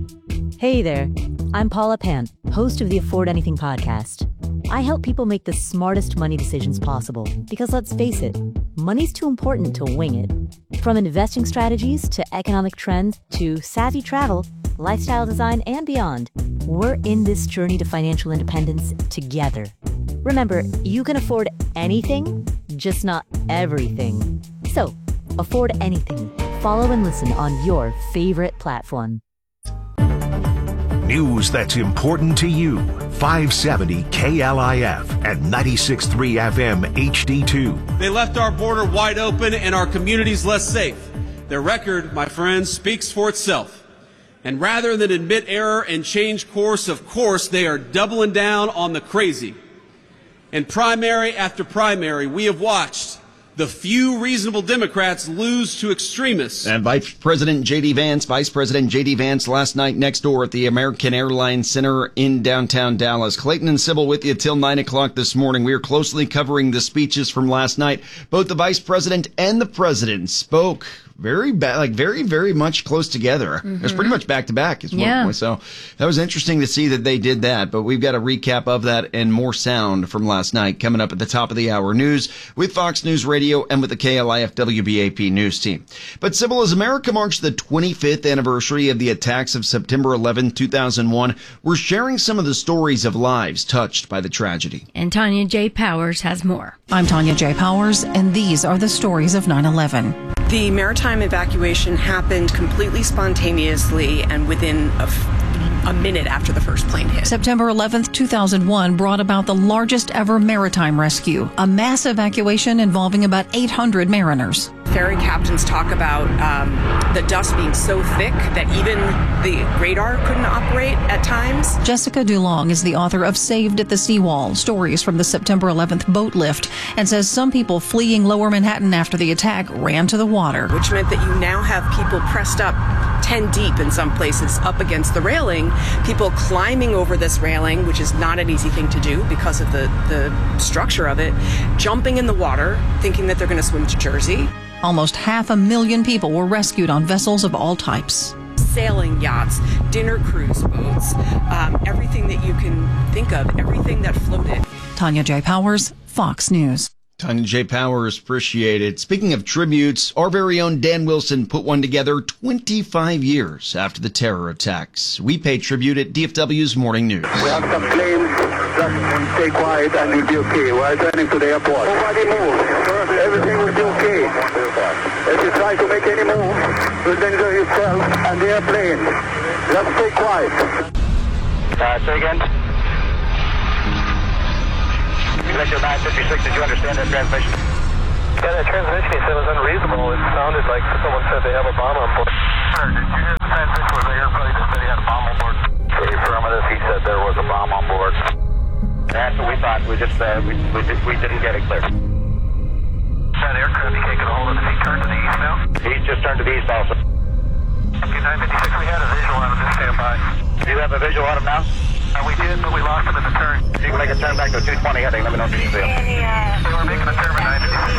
Hey there, I'm Paula Pant, host of the Afford Anything podcast. I help people make the smartest money decisions possible because let's face it, money's too important to wing it. From investing strategies to economic trends to savvy travel, lifestyle design, and beyond, we're in this journey to financial independence together. Remember, you can afford anything, just not everything. So, afford anything. Follow and listen on your favorite platform. News that's important to you. 570 KLIF and 96.3 FM HD2. They left our border wide open and our communities less safe. Their record, my friends, speaks for itself. And rather than admit error and change course, of course, they are doubling down on the crazy. In primary after primary, we have watched the few reasonable Democrats lose to extremists. And Vice President J.D. Vance last night next door at the American Airlines Center in downtown Dallas. Clayton and Sybil with you till 9 o'clock this morning. We are closely covering the speeches from last night. Both the Vice President and the President spoke very much close together. It was pretty much back to back. So that was interesting to see that they did that. But we've got a recap of that and more sound from last night coming up at the top of the hour. News with Fox News Radio and with the KLIF WBAP news team. But Sybil, as America marched the 25th anniversary of the attacks of September 11, 2001, we're sharing some of the stories of lives touched by the tragedy. And Tanya J. Powers has more. I'm Tanya J. Powers, and these are the stories of 9/11. The maritime evacuation happened completely spontaneously and within a minute after the first plane hit. September 11th, 2001 brought about the largest ever maritime rescue, a mass evacuation involving about 800 mariners. Ferry captains talk about the dust being so thick that even the radar couldn't operate at times. Jessica DuLong is the author of Saved at the Seawall, Stories from the September 11th Boat Lift, and says some people fleeing Lower Manhattan after the attack ran to the water. Which meant that you now have people pressed up 10 deep in some places up against the railing, people climbing over this railing, which is not an easy thing to do because of the structure of it, jumping in the water, thinking that they're going to swim to Jersey. Almost 500,000 people were rescued on vessels of all types. Sailing yachts, dinner cruise boats, everything that you can think of, everything that floated. Tanya J. Powers, Fox News. Tanya J. Powers, appreciate it. Speaking of tributes, our very own Dan Wilson put one together 25 years after the terror attacks. We pay tribute at DFW's Morning News. We have some planes, just stay quiet and you'll be okay. We're turning to the airport. Nobody move. Everything will be okay. If you try to make any move, you'll danger yourself and the airplane. Just stay quiet. Say again. Vector 956, did you understand that transmission? Yeah, that transmission, he said, was unreasonable. It sounded like someone said they have a bomb on board. Sir, did you hear the transmission where the airplane that said he had a bomb on board? Affirmative, he said there was a bomb on board. That's what we thought. We didn't get it clear. That aircraft, you can't get a hold of it. He turned to the east now? He's just turned to the east also. Okay, 956, we had a visual on him. Just stand by. Do you have a visual on him now? We did, but we lost him at the turn. If you can make a turn back to 220 heading, let me know if you can see him. They were making a turn at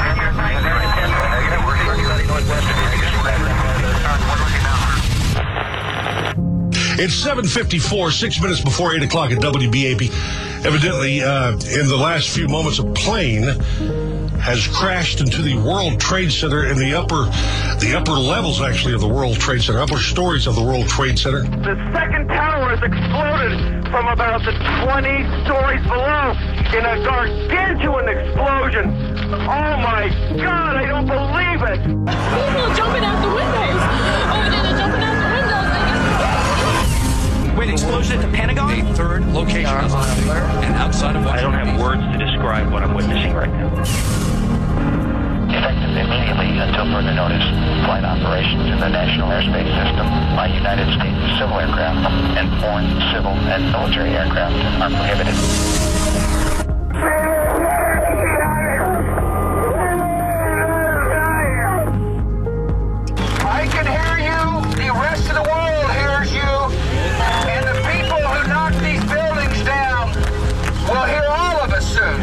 956. It's 7:54, 6 minutes before 8 o'clock at WBAP. Evidently, in the last few moments, a plane has crashed into the World Trade Center in the upper levels, actually, of the World Trade Center, upper stories of the World Trade Center. The second tower has exploded from about the 20 stories below in a gargantuan explosion. Oh my God, I don't believe it. People jumping out the windows. Over there, they're jumping out the windows. Wait, explosion at the Pentagon? The third location is on fire and outside of Washington. I don't have words to describe what I'm witnessing right now. Effective immediately until further notice. Flight operations in the National Airspace System by United States civil aircraft and foreign civil and military aircraft are prohibited. I can hear you. The rest of the world hears you. And the people who knock these buildings down will hear all of us soon.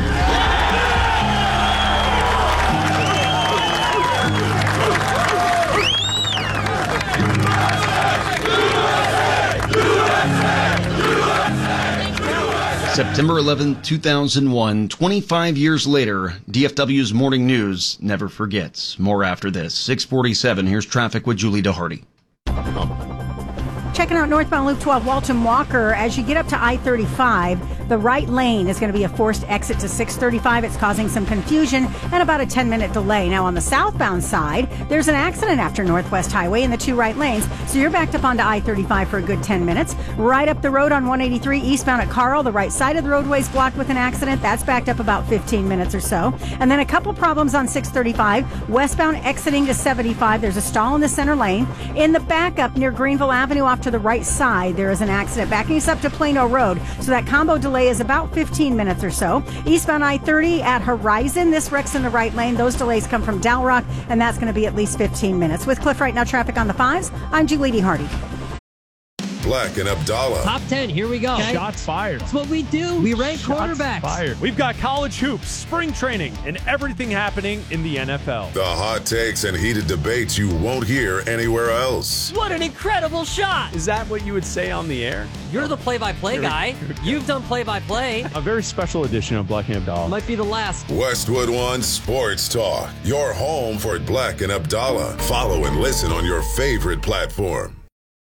September 11, 2001, 25 years later, DFW's Morning News never forgets. More after this. 647, here's traffic with Julie DeHardy. Checking out northbound Loop 12, Walton Walker. As you get up to I-35, the right lane is going to be a forced exit to 635. It's causing some confusion and about a 10-minute delay. Now, on the southbound side, there's an accident after Northwest Highway in the two right lanes, so you're backed up onto I-35 for a good 10 minutes. Right up the road on 183 eastbound at Carl, the right side of the roadway is blocked with an accident. That's backed up about 15 minutes or so. And then a couple problems on 635, westbound exiting to 75. There's a stall in the center lane. In the backup near Greenville Avenue off to the right side, there is an accident backing us up to Plano Road. So that combo delay is about 15 minutes or so. Eastbound I-30 at Horizon, this wreck's in the right lane. Those delays come from Dow Rock, and that's going to be at least 15 minutes. With Cliff Right Now traffic on the 5s, I'm Julie DeHardy. Black and Abdallah. Top 10, here we go. Okay. Shots fired. That's what we do. We rank quarterbacks. Fired. We've got college hoops, spring training, and everything happening in the NFL. The hot takes and heated debates you won't hear anywhere else. What an incredible shot. Is that what you would say on the air? You're the play-by-play guy. You've done play-by-play. A very special edition of Black and Abdallah. Might be the last. Westwood One Sports Talk. Your home for Black and Abdallah. Follow and listen on your favorite platform.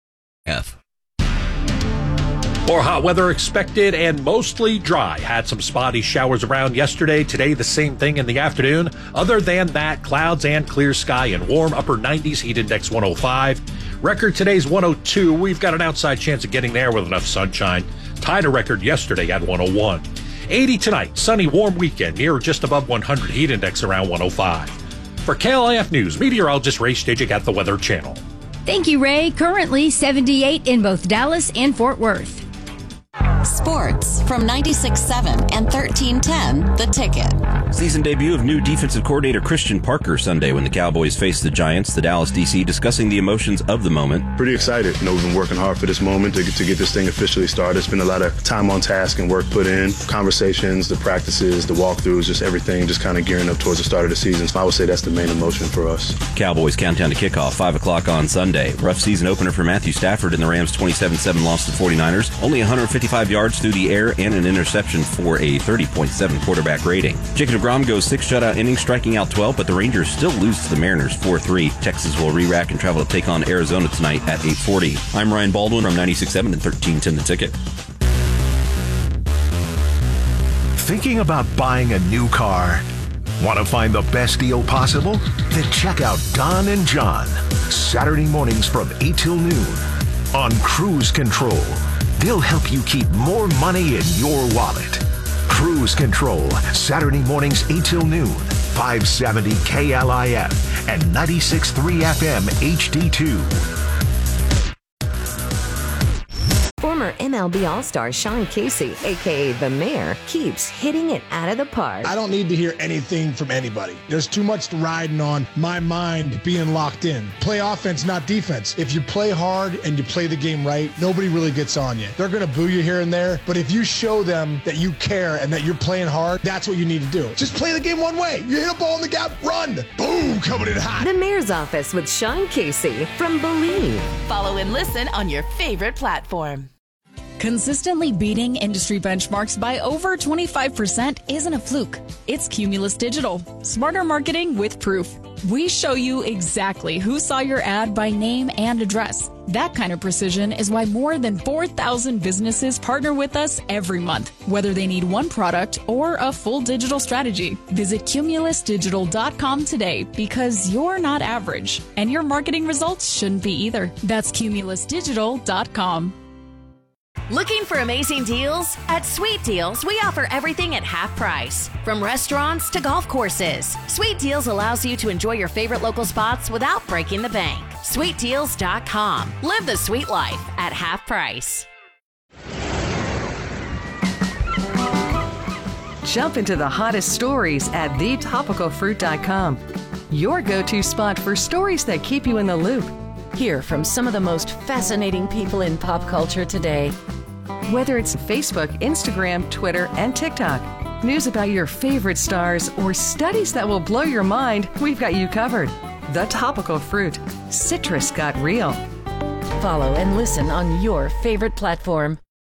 More hot weather expected and mostly dry. Had some spotty showers around yesterday. Today, the same thing in the afternoon. Other than that, clouds and clear sky and warm upper 90s, heat index 105. Record today's 102. We've got an outside chance of getting there with enough sunshine. Tied a record yesterday at 101. 80 tonight. Sunny, warm weekend near just above 100. Heat index around 105. For KLIF News, meteorologist Ray Stagik at the Weather Channel. Thank you, Ray. Currently 78 in both Dallas and Fort Worth. Sports from 96.7 and 1310 The Ticket. Season debut of new defensive coordinator Christian Parker Sunday when the Cowboys face the Giants. The Dallas DC discussing the emotions of the moment. Pretty excited. We've been working hard for this moment to get this thing officially started. It's been a lot of time on task and work put in. Conversations, the practices, the walkthroughs, just everything just kind of gearing up towards the start of the season. So I would say that's the main emotion for us. Cowboys countdown to kickoff, 5 o'clock on Sunday. Rough season opener for Matthew Stafford and the Rams' 27-7 loss to the 49ers. Only 155 yards through the air and an interception for a 30.7 quarterback rating. Jacob deGrom goes 6 shutout innings, striking out 12, but the Rangers still lose to the Mariners 4-3. Texas will re-rack and travel to take on Arizona tonight at 8:40. I'm Ryan Baldwin from 96.7 and 1310 The Ticket. Thinking about buying a new car? Want to find the best deal possible? Then check out Don and John, Saturday mornings from 8 till noon on Cruise Control. They'll help you keep more money in your wallet. Cruise Control, Saturday mornings 8 till noon, 570 KLIF and 96.3 FM HD2. Former MLB All-Star Sean Casey, a.k.a. The Mayor, keeps hitting it out of the park. I don't need to hear anything from anybody. There's too much riding on my mind being locked in. Play offense, not defense. If you play hard and you play the game right, nobody really gets on you. They're going to boo you here and there, but if you show them that you care and that you're playing hard, that's what you need to do. Just play the game one way. You hit a ball in the gap, run. Boom, coming in hot. The Mayor's Office with Sean Casey from Believe. Follow and listen on your favorite platform. Consistently beating industry benchmarks by over 25% isn't a fluke. It's Cumulus Digital. Smarter marketing with proof. We show you exactly who saw your ad by name and address. That kind of precision is why more than 4,000 businesses partner with us every month, whether they need one product or a full digital strategy. Visit cumulusdigital.com today because you're not average, and your marketing results shouldn't be either. That's cumulusdigital.com. Looking for amazing deals? At Sweet Deals, we offer everything at half price. From restaurants to golf courses, Sweet Deals allows you to enjoy your favorite local spots without breaking the bank. SweetDeals.com. Live the sweet life at half price. Jump into the hottest stories at thetopicalfruit.com. Your go-to spot for stories that keep you in the loop. Hear from some of the most fascinating people in pop culture today. Whether it's Facebook, Instagram, Twitter, and TikTok, news about your favorite stars, or studies that will blow your mind, we've got you covered. The Topical Fruit. Citrus got real. Follow and listen on your favorite platform.